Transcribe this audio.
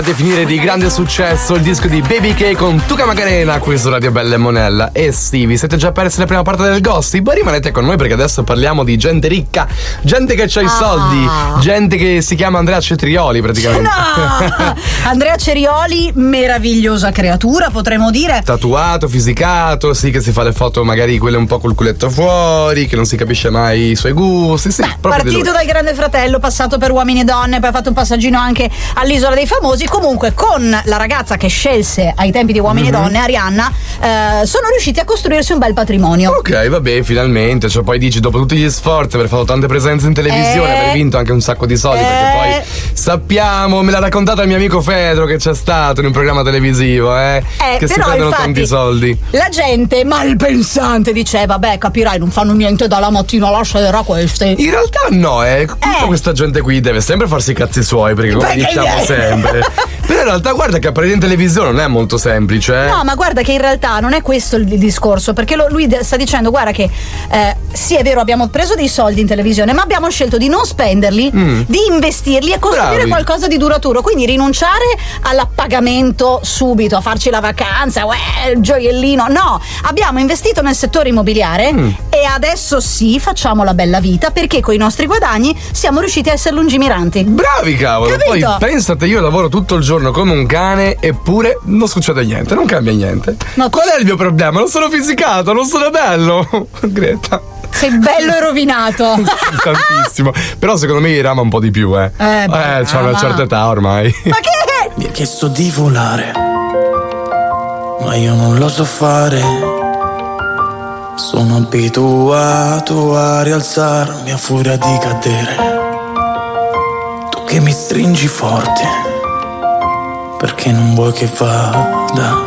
Definire di grande successo il disco di Baby K con Tuca Macarena qui su Radio Bella e Monella. E sì, vi siete già persi la prima parte del gossip? Rimanete con noi perché adesso parliamo di gente ricca, gente che c'ha i soldi, gente che si chiama Andrea Cetrioli praticamente. No! Andrea Cetrioli, meravigliosa creatura, potremmo dire. Tatuato, fisicato, sì, che si fa le foto magari quelle un po' col culetto fuori, che non si capisce mai i suoi gusti. Sì, partito dal Grande Fratello, passato per Uomini e Donne, poi ha fatto un passaggino anche all'Isola dei Famosi. Comunque con la ragazza che scelse ai tempi di Uomini e Donne, Arianna, sono riusciti a costruirsi un bel patrimonio. Ok, vabbè, finalmente. Cioè poi dici, dopo tutti gli sforzi, aver fatto tante presenze in televisione, aver vinto anche un sacco di soldi, perché poi sappiamo, me l'ha raccontato il mio amico Fedro che c'è stato in un programma televisivo, che si prendono infatti, tanti soldi. La gente malpensante diceva, beh, capirai, non fanno niente dalla mattina alla sera questi. In realtà no, tutta questa gente qui deve sempre farsi i cazzi suoi, perché come diciamo sempre. Però in realtà guarda che apparire in televisione non è molto semplice. No, ma guarda che in realtà non è questo il discorso, perché lui sta dicendo, guarda che sì, è vero, abbiamo preso dei soldi in televisione, ma abbiamo scelto di non spenderli, di investirli e costruire qualcosa di duraturo, quindi rinunciare all'appagamento subito, a farci la vacanza, il gioiellino. No, abbiamo investito nel settore immobiliare e adesso sì, facciamo la bella vita, perché con i nostri guadagni siamo riusciti a essere lungimiranti. Bravi, cavolo. Capito? Poi pensate, io lavoro tutto il giorno come un cane eppure non succede niente, non cambia niente. No, qual è il mio problema? Non sono fisicato, non sono bello. Greta, sei bello e rovinato. Tantissimo. Però secondo me gli rama un po' di più, c'ha una certa età ormai. Ma che? Mi ha chiesto di volare, ma io non lo so fare. Sono abituato a rialzarmi a furia di cadere. Tu che mi stringi forte, perché non vuoi che vada